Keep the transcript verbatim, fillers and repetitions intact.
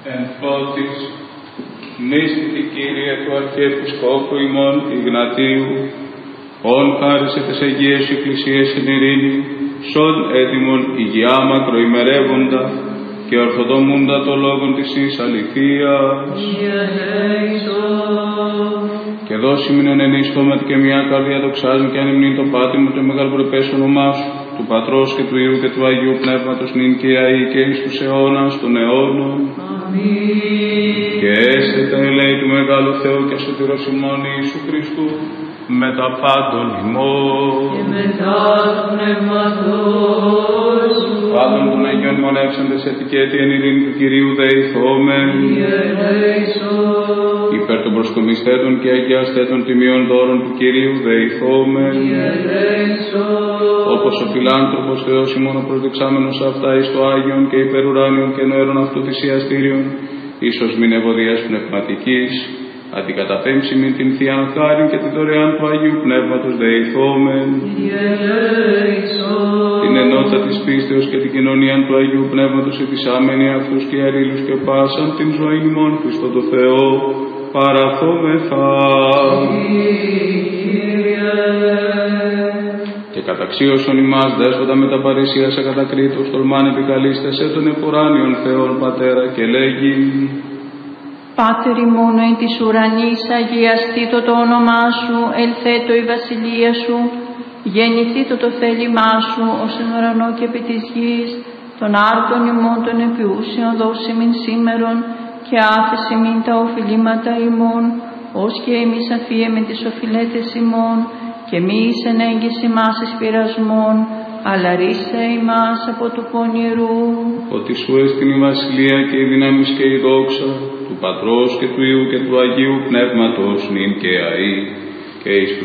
εν φώτης, μνήστητη Κύριε του Αρχιεπισκόπου ημών Ιγνατίου, ον χάρισε τις Αγίες Εκκλησίες εν ειρήνη, σον έτοιμον υγειά μακροημερεύοντα και ορθοδομούντα το λόγον της εις αληθείας. Και δώσει μην εν ενίσχυμα και μια καρδιά δοξάζουν και ανυμνήν το πάτημο και μεγάλο προπές όνομά σου, του Πατρός και του Υιού και του Αγίου Πνεύματος νυν και αεί και εις τους αιώνας των αιώνων. Αμήν. Και έστε τα ελέη του Μεγάλου Θεού και σωτηρός ημών Ιησού Χριστού, με τα πάντων ημών. Και μετά του πνεύματος σου. Πάντων των Αγίων μονεύσαντες ετικέτη εν ειρήνη του Κυρίου δεηθόμεν. Υπέρ των προσκομιστέτων και αγιαστέτων τιμίων δώρων του Κυρίου δεηθόμεν. Όπως ο φιλάνθρωπος Θεός ημών ο προδεξάμενος αυτά εις το Άγιον και υπερουράνιον και νοέρων αυτού θυσιαστήριον, ίσως μην ευωδίας πνευματικής, αντικαταπέμψει μην την Θείαν Χάριν και την δωρεάν του Αγίου Πνεύματος δεηθόμεν. Την ενότητα της πίστεως και την κοινωνία του Αγίου Πνεύματος ετισάμενοι αυτούς και αρήλους και πάσαν την ζωή ημών Χριστό το Θεό παραθόμεθα. Και καταξίωσον ημάς δέσποτα με τα παρησίασα κατακρίτως τολμάν επικαλίστεσαι των επουράνιων Θεών Πατέρα και λέγει: Πάτερ ημών εν της ουρανής, αγιαστήτω το όνομά σου, ελθέτω η βασιλεία σου, γεννηθήτω το θέλημά σου, ως εν ουρανό και επί της γης, των άρτων ημών των επιούσιων δώσει μην σήμερον, και άφεση μην τα οφειλήματα ημών, ως και εμείς αφίε με τις οφειλέτες ημών, και μη εις ενέγγιση ημάς εις πειρασμών, αλλά ρίσε ημάς από του πονηρού. Ότι σου έστειν η βασιλεία και η δύναμις και η δόξα, του Πατρός και του Υιού και του Αγίου Πνεύματος νυν και αεί και εις